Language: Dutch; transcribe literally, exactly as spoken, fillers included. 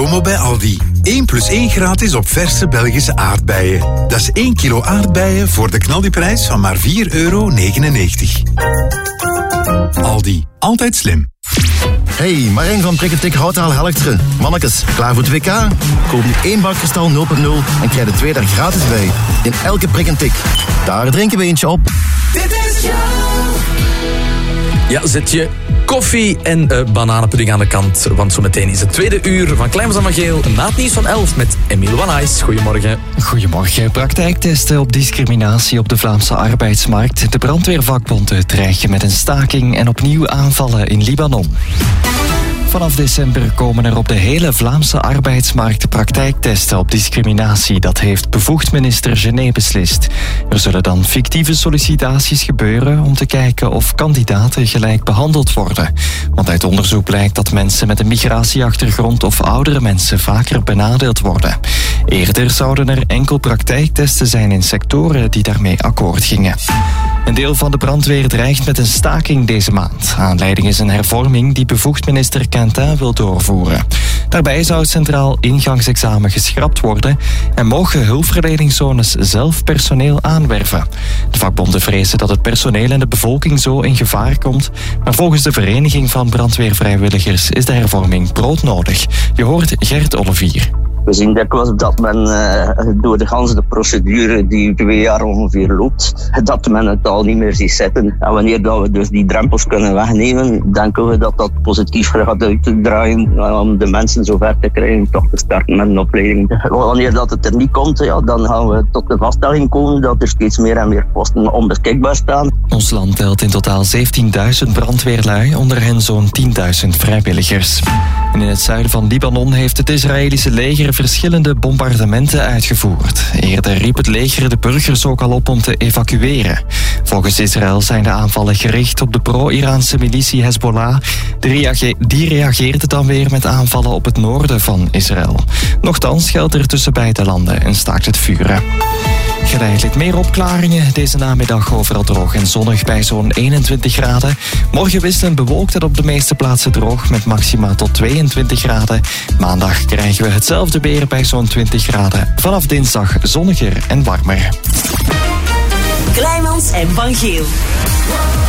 promo bij Aldi. één plus één gratis op verse Belgische aardbeien. Dat is één kilo aardbeien voor de knaldiprijs van maar vier euro negenennegentig. Aldi. Altijd slim. Hey, Marijn van Prikketik Houtaal Helchteren. Mannekes, klaar voor het W K? Koop nu één bak kristal nul punt nul en krijg de twee daar gratis bij. In elke prik en tik. Daar drinken we eentje op. Dit is jou. Ja, zet je koffie en uh, bananenpudding aan de kant. Want zometeen is het tweede uur van Klein van Geel. Na het nieuws van elf met Emiel Wanhuis. Goedemorgen. Goedemorgen. Praktijktesten op discriminatie op de Vlaamse arbeidsmarkt. De brandweervakbonden dreigen met een staking en opnieuw aanvallen in Libanon. Vanaf december komen er op de hele Vlaamse arbeidsmarkt praktijktesten op discriminatie. Dat heeft bevoegd minister Genet beslist. Er zullen dan fictieve sollicitaties gebeuren om te kijken of kandidaten gelijk behandeld worden. Want uit onderzoek blijkt dat mensen met een migratieachtergrond of oudere mensen vaker benadeeld worden. Eerder zouden er enkel praktijktesten zijn in sectoren die daarmee akkoord gingen. Een deel van de brandweer dreigt met een staking deze maand. Aanleiding is een hervorming die bevoegd minister Quentin wil doorvoeren. Daarbij zou het centraal ingangsexamen geschrapt worden en mogen hulpverleningszones zelf personeel aanwerven. De vakbonden vrezen dat het personeel en de bevolking zo in gevaar komt, maar volgens de Vereniging van Brandweervrijwilligers is de hervorming broodnodig. Je hoort Gert Olivier. We zien dikwijls dat men uh, door de hele procedure die twee jaar ongeveer loopt, dat men het al niet meer ziet zitten. En wanneer dat we dus die drempels kunnen wegnemen, denken we dat dat positief gaat uitdraaien om de mensen zover te krijgen toch te starten met een opleiding. Wanneer dat het er niet komt, ja, dan gaan we tot de vaststelling komen dat er steeds meer en meer posten onbeschikbaar staan. Ons land telt in totaal zeventienduizend brandweerlui, onder hen zo'n tienduizend vrijwilligers. En in het zuiden van Libanon heeft het Israëlische leger verschillende bombardementen uitgevoerd. Eerder riep het leger de burgers ook al op om te evacueren. Volgens Israël zijn de aanvallen gericht op de pro-Iraanse militie Hezbollah. Die reageerde dan weer met aanvallen op het noorden van Israël. Nochtans geldt er tussen beide landen een staakt het vuren. Geleidelijk meer opklaringen. Deze namiddag overal droog en zonnig bij zo'n eenentwintig graden. Morgen wisselend bewolkt en op de meeste plaatsen droog met maxima tot tweeëntwintig graden. Maandag krijgen we hetzelfde weer bij zo'n twintig graden. Vanaf dinsdag zonniger en warmer. Kleinmans en Van Geel.